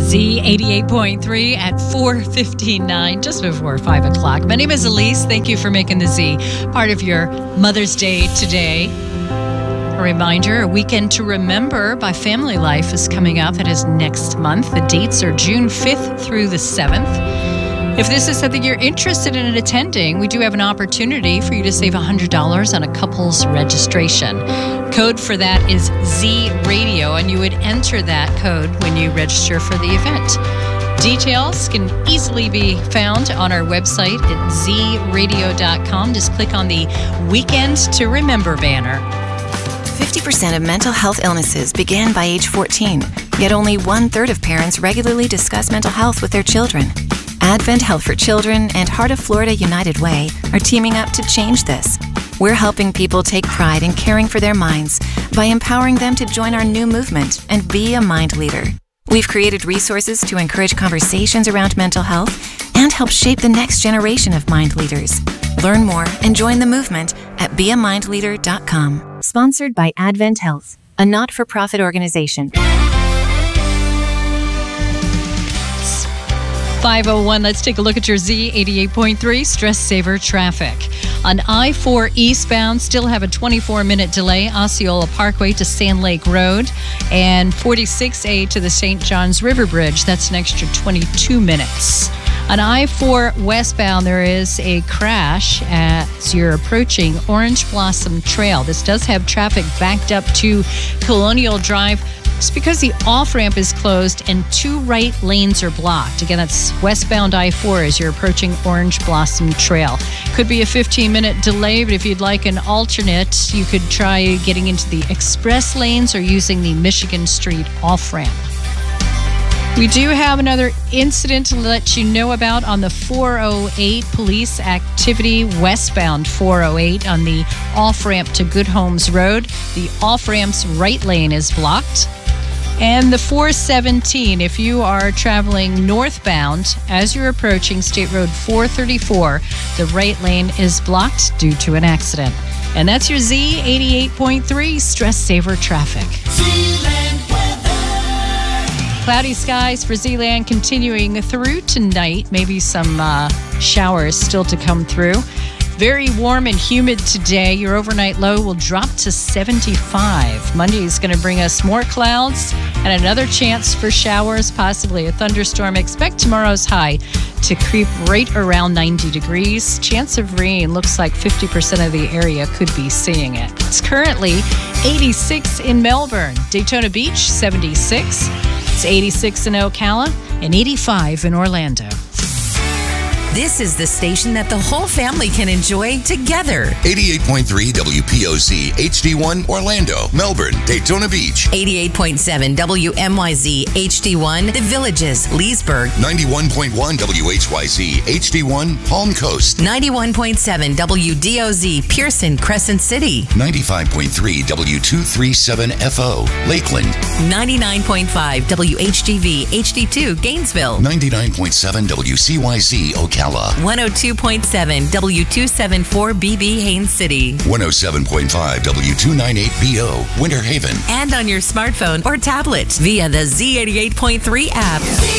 Z88.3 at 4:59, just before 5 o'clock. My name is Elise. Thank you for making the Z part of your Mother's Day today. A reminder, a weekend to remember by Family Life is coming up. That is next month. The dates are June 5th through the 7th. If this is something you're interested in attending, we do have an opportunity for you to save $100 on a couple's registration. Code for that is Z Radio, and you would enter that code when you register for the event. Details can easily be found on our website at zradio.com. Just click on the Weekend to Remember banner. 50% of mental health illnesses begin by age 14, yet only 1/3 of parents regularly discuss mental health with their children. Advent Health for Children and Heart of Florida United Way are teaming up to change this. We're helping people take pride in caring for their minds by empowering them to join our new movement and be a mind leader. We've created resources to encourage conversations around mental health and help shape the next generation of mind leaders. Learn more and join the movement at beamindleader.com. Sponsored by Advent Health, a not-for-profit organization. 5:01, let's take a look at your Z88.3 Stress Saver traffic. On I-4 eastbound, still have a 24-minute delay, Osceola Parkway to Sand Lake Road, and 46A to the St. Johns River Bridge. That's an extra 22 minutes. On I-4 westbound, there is a crash as you're approaching Orange Blossom Trail. This does have traffic backed up to Colonial Drive. It's because the off-ramp is closed and 2 right lanes are blocked. Again, that's westbound I-4 as you're approaching Orange Blossom Trail. Could be a 15-minute delay, but if you'd like an alternate, you could try getting into the express lanes or using the Michigan Street off-ramp. We do have another incident to let you know about on the 408 police activity westbound 408 on the off-ramp to Good Homes Road. The off-ramp's right lane is blocked. And the 417, if you are traveling northbound as you're approaching State Road 434, the right lane is blocked due to an accident. And that's your Z88.3 Stress Saver traffic. Cloudy skies for Zeeland continuing through tonight. Maybe some showers still to come through. Very warm and humid today. Your overnight low will drop to 75. Monday is going to bring us more clouds and another chance for showers, possibly a thunderstorm. Expect tomorrow's high to creep right around 90 degrees. Chance of rain looks like 50% of the area could be seeing it. It's currently 86 in Melbourne. Daytona Beach, 76. It's 86 in Ocala and 85 in Orlando. This is the station that the whole family can enjoy together. 88.3 WPOC HD1 Orlando, Melbourne, Daytona Beach. 88.7 WMYZ HD1 The Villages, Leesburg. 91.1 WHYZ HD1 Palm Coast. 91.7 WDOZ Pearson, Crescent City. 95.3 W237FO Lakeland. 99.5 WHGV HD2 Gainesville. 99.7 WCYZ Ocala. 102.7 W274BB Haines City. 107.5 W298BO Winter Haven. And on your smartphone or tablet via the Z88.3 app.